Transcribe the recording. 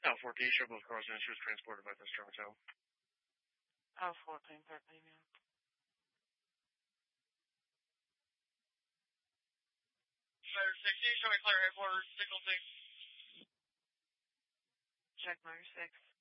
L14, show both cars and she was transported by the Strong Hotel. L14, 13, yeah. Motor 60, show me clear headquarters, signal 6. Check motor 6.